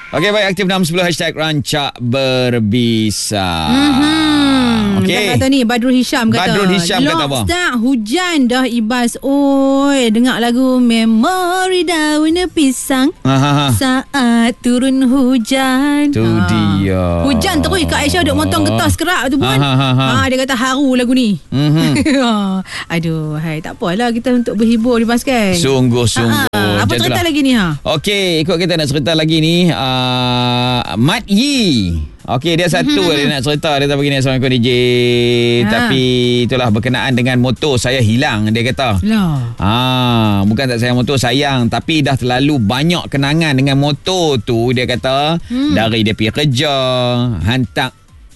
Okey, baik, aktif 610 hashtag Rancak Berbisa. Okey. Kata ni Badrul Hisham kata. Badrul Hisham kata apa? Lockdown hujan dah ibas. Oi, dengar lagu Memori Daun Pisang. Saat turun hujan. Tu dia. Hujan terus Kak Aisyah duk motong kertas kerak tu pun. Dia kata haru lagu ni. Aduh, hai, tak apalah kita untuk berhibur di Pascal. Sungguh-sungguh. Apa cerita lagi ni Okey, ikut kita nak cerita lagi ni. Mat Yi. Okey, dia satu dia nak cerita. Dia tak begini, Assalamualaikum DJ. Tapi itulah berkenaan dengan motor saya hilang, dia kata. Bukan tak sayang motor, sayang. Tapi dah terlalu banyak kenangan dengan motor tu, dia kata. Dari dia pergi kerja, hantar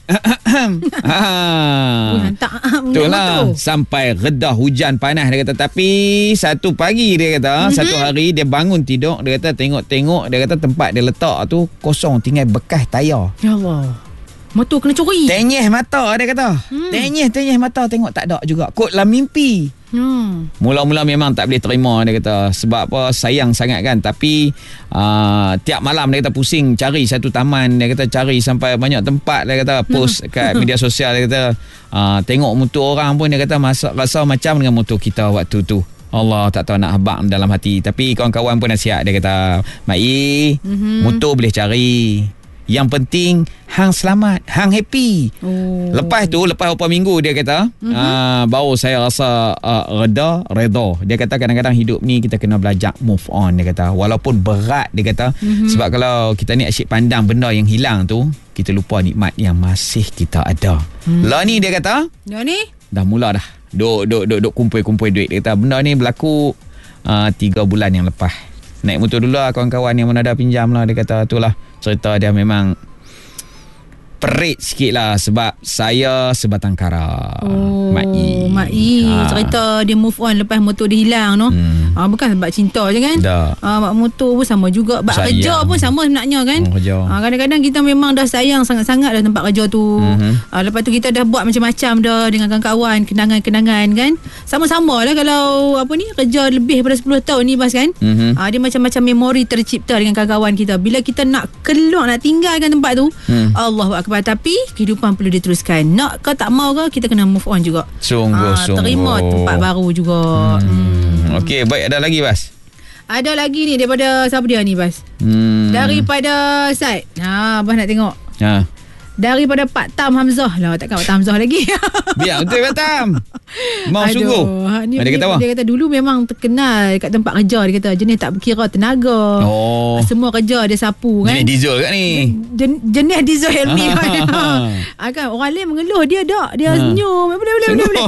itulah sampai redah hujan panas, dia kata. Tapi satu pagi, dia kata, satu hari dia bangun tidur, dia kata tengok-tengok, dia kata tempat dia letak tu kosong, tinggal bekas tayar. Ya Allah, motor kena curi. Tenyeh mata, dia kata. Tenyeh mata, tengok tak ada juga. Kot dalam mimpi. Mula-mula memang tak boleh terima, dia kata. Sebab apa, sayang sangat kan. Tapi tiap malam dia kata pusing cari satu taman, dia kata cari sampai banyak tempat, dia kata post kat media sosial, dia kata tengok motor orang pun, dia kata rasa macam dengan motor kita waktu tu. Allah, tak tahu nak habaq dalam hati. Tapi kawan-kawan pun nasihat, dia kata, Mai, motor boleh cari, yang penting hang selamat, hang happy. Lepas tu, lepas beberapa minggu, dia kata, baru saya rasa reda. Dia kata kadang-kadang hidup ni kita kena belajar move on, dia kata. Walaupun berat, dia kata. Sebab kalau kita ni asyik pandang benda yang hilang tu, kita lupa nikmat yang masih kita ada. Lah ni, dia kata, dah mula dah duk kumpul-kumpul duit. Dia kata benda ni berlaku 3 bulan yang lepas. Naik motor dulu lah, kawan-kawan yang mana ada pinjam lah. Dia kata itulah cerita dia, memang perit sikit lah. Sebab saya sebatang kara. Mak I cerita dia move on lepas motor dia hilang no? Bukan sebab cinta je kan. Mak motor pun sama juga. Bak kerja pun sama sebenarnya kan. Kadang-kadang kita memang dah sayang sangat-sangat dah tempat kerja tu. Lepas tu kita dah buat macam-macam dah dengan kawan-kawan, kenangan-kenangan kan. Sama-sama lah kalau apa ni, kerja lebih daripada 10 tahun ni Bas kan. Dia macam-macam memori tercipta dengan kawan-kawan kita. Bila kita nak keluar, nak tinggalkan tempat tu, Allahu Akbar. Tapi kehidupan perlu diteruskan. Nak ke tak mau ke, kita kena move on juga. Sungguh-sungguh. Terima tempat baru juga. Okey, baik, ada lagi Bas? Ada lagi ni daripada siapa dia ni Bas? Daripada Said. Abang nak tengok. Daripada Pak Tam Hamzah. Lah, takkan Pak Tam Hamzah lagi. Biar betul Pak Tam. Mau sungguh. Dia kata apa? Dia kata dulu memang terkenal kat tempat kerja. Dia kata jenis tak berkira tenaga. Semua kerja dia sapu kan. Jenis diesel kat ni. Jenis diesel Helmi. Kan orang lain mengeluh, dia tak. Dia senyum. Boleh.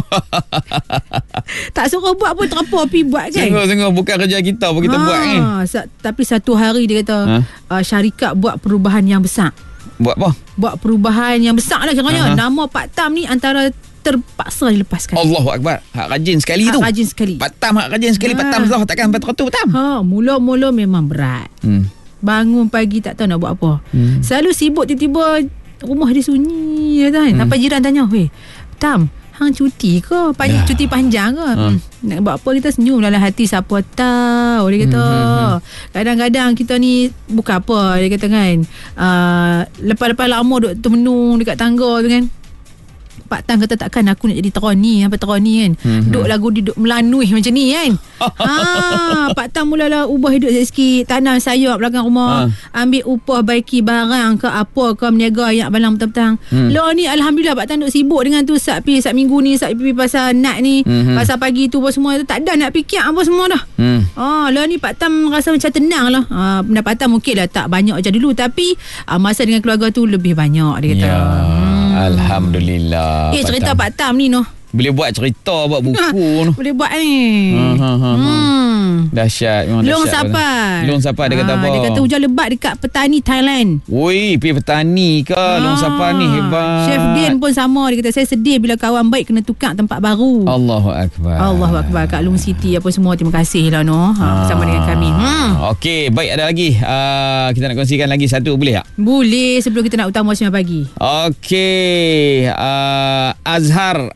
Tak suruh buat pun terapa pergi buat kan. Sungguh bukan kerja kita pun kita buat ni. Tapi satu hari dia kata syarikat buat perubahan yang besar. Buat apa? Buat perubahan yang besar lah kiranya. Nama Pak Tam ni antara terpaksa dilepaskan. Allahu Akbar. Hak rajin sekali tu. Rajin sekali. Pak Tam hak rajin sekali. Pak Tam Zah takkan betul Pak Tam. Mula-mula memang berat. Bangun pagi tak tahu nak buat apa. Selalu sibuk, tiba-tiba rumah dia sunyi kan. Sampai jiran tanya, "Weh, Tam, hang cuti ke? Cuti panjang ke?" Nak buat apa, kita senyum dalam hati, siapa tahu, dia kata. Kadang-kadang kita ni bukan apa, dia kata kan. Lepas-lepas lama duduk termenung dekat tangga tu kan. Pak Tam kata takkan aku nak jadi teroni kan. Duk lagu dia duk melanui macam ni kan. Pak Tam mulalah ubah hidup sikit, tanam sayur belakang rumah, ambil upah baiki barang ke apa ke, meniaga yang balang petang-petang. Lah ni alhamdulillah Pak Tam duk sibuk dengan tu, sat minggu ni, sat pergi pasal night ni, pasal pagi tu apa semua tu, tak ada nak fikir apa semua dah. Lah ni Pak Tam rasa macam tenang lah. Pendapatan mungkin lah tak banyak macam dulu, tapi masa dengan keluarga tu lebih banyak, dia kata. Alhamdulillah. Cerita Pak Tam ni boleh buat cerita, buat buku. Boleh buat ni. Dahsyat. Long Sapa dia kata apa? Dia kata hujan lebat dekat petani Thailand. Woi, pergi petani ke Long Sapa ni, hebat. Chef Din pun sama, dia kata saya sedih bila kawan baik kena tukar tempat baru. Allahu Akbar. Kat Long City apa semua, terima kasih lah bersama dengan kami. Okey, baik, ada lagi. Kita nak kongsikan lagi satu, boleh tak? Boleh, sebelum kita nak utama sinar pagi. Okey, Azhar MKK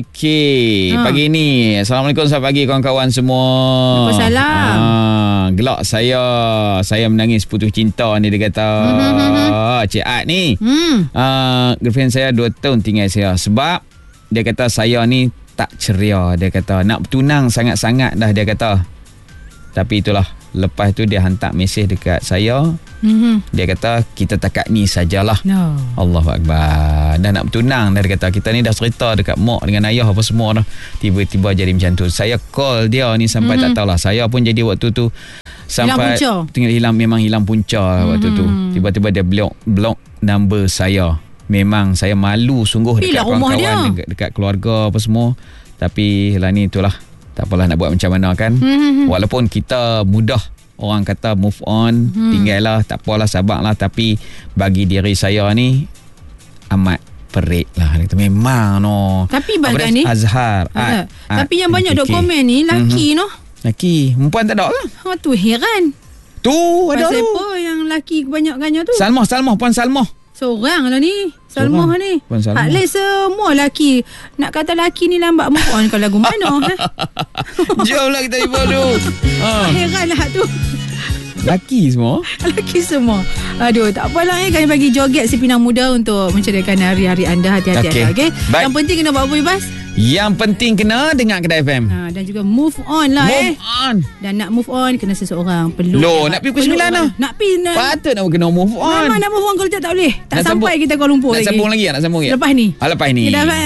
Okey. Pagi ni. Assalamualaikum, selamat pagi kawan-kawan semua. Waalaikumsalam. Gelak saya menangis putus cinta ni, dia kata. Cik Ad ni. Girlfriend saya 2 tahun tinggal saya. Sebab dia kata saya ni tak ceria. Dia kata nak bertunang sangat-sangat dah, dia kata. Tapi itulah, lepas tu dia hantar mesej dekat saya. Dia kata kita takat ni sajalah. No. Allahu Akbar. Dah nak bertunang dah, dia kata. Kita ni dah cerita dekat mak dengan ayah apa semua dah. Tiba-tiba jadi macam tu. Saya call dia ni sampai tak tahulah. Saya pun jadi waktu tu sampai memang hilang punca waktu tu. Tiba-tiba dia block number saya. Memang saya malu sungguh dekat kawan-kawan, dekat keluarga apa semua. Tapi lah ni itulah. Tak apalah nak buat macam mana kan. Walaupun kita mudah orang kata move on, tinggal lah, tak apalah, sabarlah. Tapi bagi diri saya ni amat perik lah. Memang no. Tapi bagian ni Azhar tapi yang banyak dok komen ni laki no. Laki, perempuan tak ada lah. Tu heran. Tu ada tu. Siapa yang laki kebanyakannya tu? Salmah, Puan Salmah. Seorang lah ni Salmah ni. Hak lain semua laki. Nak kata laki ni lambat move on, kalau lagu mana? Jomlah kita follow. Heran lah tu. Laki semua. Aduh, tak apalah kami bagi joget si Pinang Muda untuk menceriakan hari-hari anda. Hati-hati okay. Yang penting kena buat apa, Ibas? Yang penting kena dengar Kedai FM. Dan juga move on lah. Move on. Dan nak move on kena seseorang. Perlu. Nak pergi pukul 9 lah. Patut nak kena move on. Memang nak move on, kalau tak boleh. Tak sampai kita Kuala Lumpur lagi. Nak sambung lagi. Lepas ni. Lepas ni.